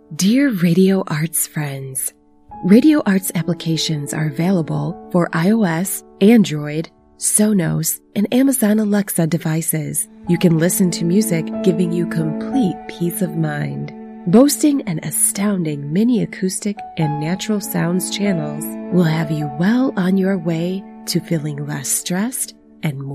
Dear Radio Arts friends, Radio Arts applications are available for iOS, Android, Sonos, and Amazon Alexa devices. You can listen to music, giving you complete peace of mind. Boasting an astounding mini acoustic and natural sounds channels will have you well on your way to feeling less stressed and more